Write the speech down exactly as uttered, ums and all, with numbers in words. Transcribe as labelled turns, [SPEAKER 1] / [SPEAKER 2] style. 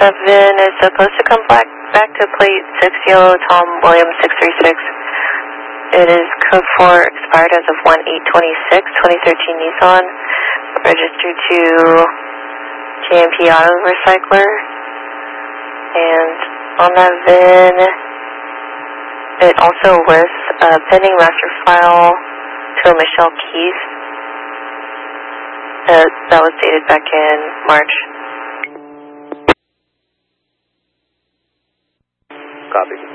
[SPEAKER 1] That VIN is supposed to come back, back to plate six Yellow Tom Williams six three six. It is code four, expired as of one eight twenty-six, twenty thirteen Nissan, registered to J M P Auto Recycler. And on that VIN, it also lists a pending master file to a Michelle Keith. Uh, that was dated back in March.
[SPEAKER 2] Copy.